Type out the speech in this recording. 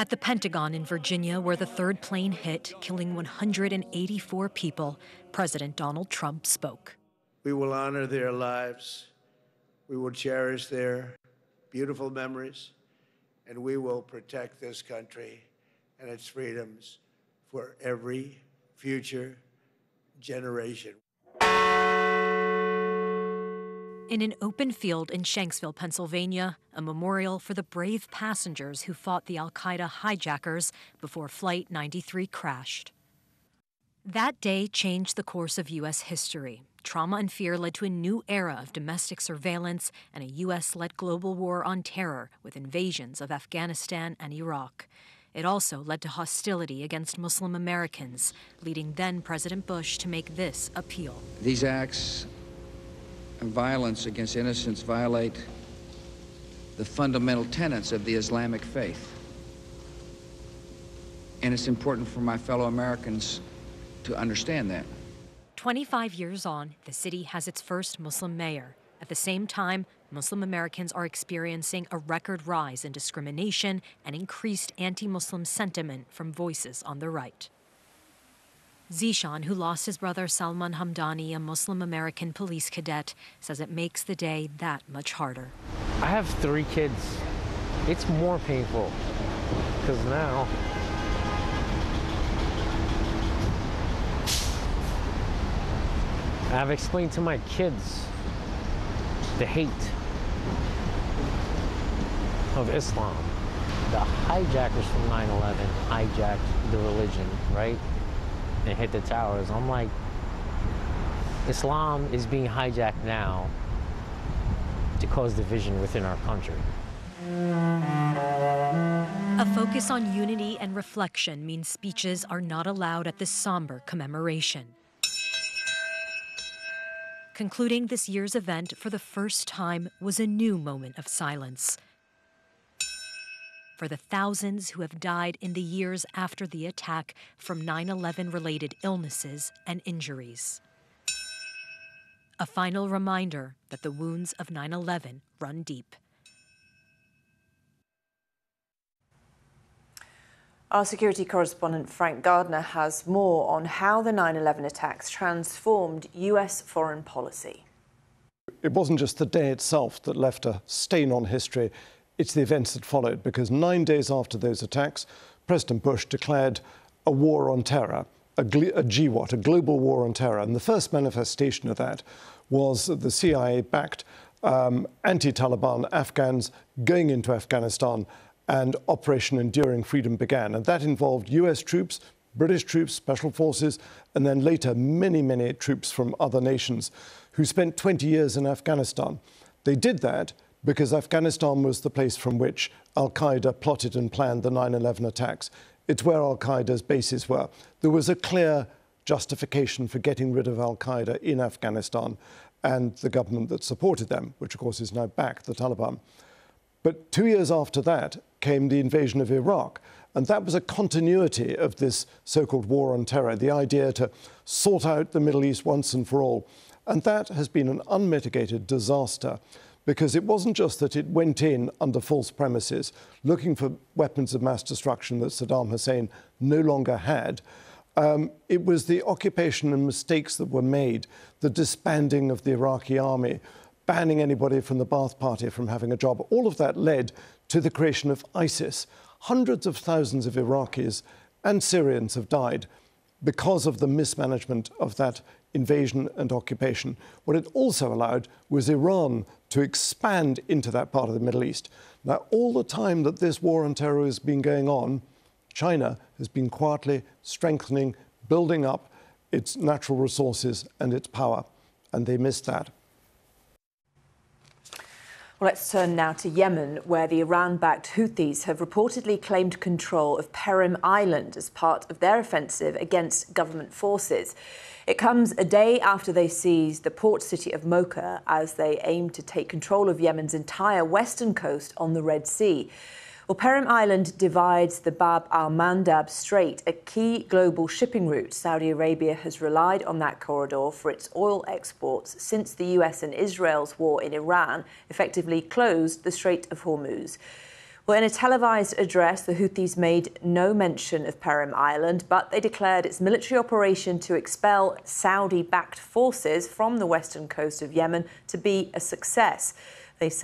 At the Pentagon in Virginia, where the third plane hit, killing 184 people, President Donald Trump spoke. We will honor their lives. We will cherish their beautiful memories, and we will protect this country and its freedoms for every future generation. In an open field in Shanksville, Pennsylvania, a memorial for the brave passengers who fought the al-Qaeda hijackers before Flight 93 crashed. That day changed the course of U.S. history. Trauma and fear led to a new era of domestic surveillance and a U.S.-led global war on terror with invasions of Afghanistan and Iraq. It also led to hostility against Muslim Americans, leading then-President Bush to make this appeal. These acts of violence against innocents violate the fundamental tenets of the Islamic faith. And it's important for my fellow Americans to understand that. 25 years on, the city has its first Muslim mayor. At the same time, Muslim Americans are experiencing a record rise in discrimination and increased anti-Muslim sentiment from voices on the right. Zishan, who lost his brother Salman Hamdani, a Muslim American police cadet, says it makes the day that much harder. I have 3 kids. It's more painful because now I've explained to my kids the hate of Islam. The hijackers from 9/11 hijacked the religion, right? And hit the towers. I'm like, Islam is being hijacked now to cause division within our country. A focus on unity and reflection means speeches are not allowed at this somber commemoration. Concluding this year's event for the first time was a new moment of silence for the thousands who have died in the years after the attack from 9/11-related illnesses and injuries. A final reminder that the wounds of 9/11 run deep. Our security correspondent Frank Gardner has more on how the 9/11 attacks transformed U.S. foreign policy. It wasn't just the day itself that left a stain on history. It's the events that followed, because 9 days after those attacks, President Bush declared a war on terror, a GWAT, a global war on terror. And the first manifestation of that was the CIA-backed anti-Taliban Afghans going into Afghanistan, and Operation Enduring Freedom began. And that involved US troops, British troops, special forces, and then later many, many troops from other nations who spent 20 years in Afghanistan. They did that because Afghanistan was the place from which al-Qaeda plotted and planned the 9/11 attacks. It's where al-Qaeda's bases were. There was a clear justification for getting rid of al-Qaeda in Afghanistan and the government that supported them, which of course is now back, the Taliban. But 2 years after that came the invasion of Iraq. And that was a continuity of this so-called war on terror, the idea to sort out the Middle East once and for all. And that has been an unmitigated disaster, because it wasn't just that it went in under false premises, looking for weapons of mass destruction that Saddam Hussein no longer had. It was the occupation and mistakes that were made, the disbanding of the Iraqi army, banning anybody from the Ba'ath Party from having a job. All of that led to the creation of ISIS. Hundreds of thousands of Iraqis and Syrians have died because of the mismanagement of that invasion and occupation. What it also allowed was Iran to expand into that part of the Middle East. Now, all the time that this war on terror has been going on, China has been quietly strengthening, building up its natural resources and its power, and they missed that. Well, let's turn now to Yemen, where the Iran-backed Houthis have reportedly claimed control of Perim Island as part of their offensive against government forces. It comes a day after they seized the port city of Mocha as they aim to take control of Yemen's entire western coast on the Red Sea. Well, Perim Island divides the Bab al-Mandab Strait, a key global shipping route. Saudi Arabia has relied on that corridor for its oil exports since the US and Israel's war in Iran effectively closed the Strait of Hormuz. Well, in a televised address, the Houthis made no mention of Perim Island, but they declared its military operation to expel Saudi-backed forces from the western coast of Yemen to be a success. They said